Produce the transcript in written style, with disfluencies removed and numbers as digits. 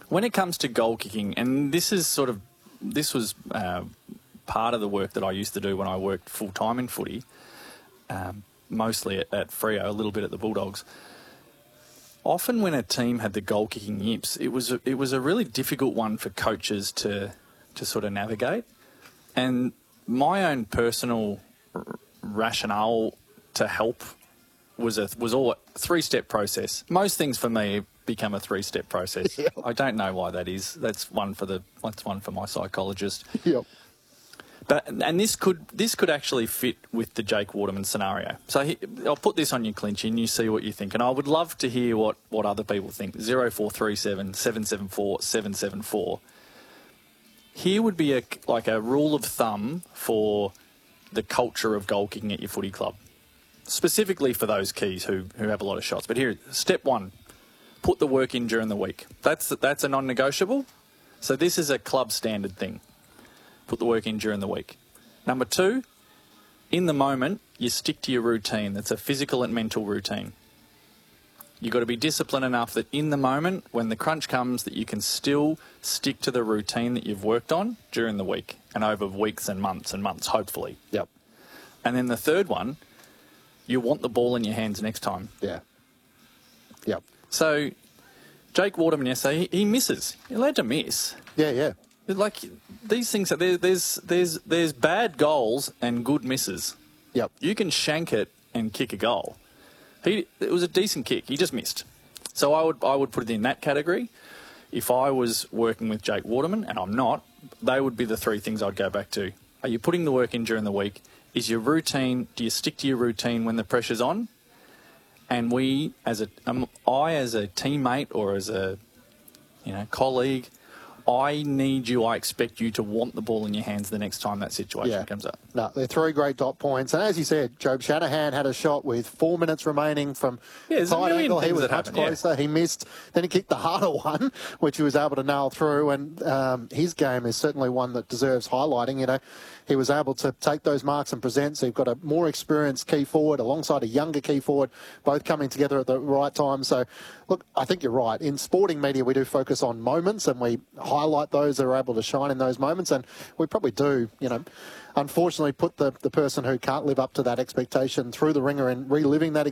When it comes to goal kicking, and this was part of the work that I used to do when I worked full-time in footy, mostly at Freo, a little bit at the Bulldogs. Often when a team had the goal-kicking yips, it was a really difficult one for coaches to sort of navigate. And my own personal rationale to help was all a three-step process. Most things for me become a three-step process. Yep. I don't know why that is. That's one for my psychologist. Yep. And this could actually fit with the Jake Waterman scenario. So I'll put this on your Clinchy and you see what you think. And I would love to hear what other people think. 0437 774 774. Here would be a rule of thumb for the culture of goal kicking at your footy club, specifically for those keys who have a lot of shots. But here, step one, put the work in during the week. That's a non-negotiable. So this is a club standard thing. Put the work in during the week. Number two, in the moment, you stick to your routine. That's a physical and mental routine. You've got to be disciplined enough that in the moment, when the crunch comes, that you can still stick to the routine that you've worked on during the week and over weeks and months, hopefully. Yep. And then the third one, you want the ball in your hands next time. Yeah. Yep. So Jake Waterman yesterday, he misses. You're allowed to miss. Yeah. Like these things, there's bad goals and good misses. Yep. You can shank it and kick a goal. It was a decent kick. He just missed. So I would put it in that category. If I was working with Jake Waterman, and I'm not, they would be the three things I'd go back to. Are you putting the work in during the week? Is your routine? Do you stick to your routine when the pressure's on? And I as a teammate or as a colleague, I expect you to want the ball in your hands the next time that situation comes up. No, they're three great dot points. And as you said, Job Shanahan had a shot with 4 minutes remaining from tight angle. He was much closer. Yeah. He missed. Then he kicked the harder one, which he was able to nail through. And his game is certainly one that deserves highlighting. He was able to take those marks and present. So you've got a more experienced key forward alongside a younger key forward, both coming together at the right time. So, look, I think you're right. In sporting media, we do focus on moments and we highlight those that are able to shine in those moments. And we probably do, unfortunately put the person who can't live up to that expectation through the ringer and reliving that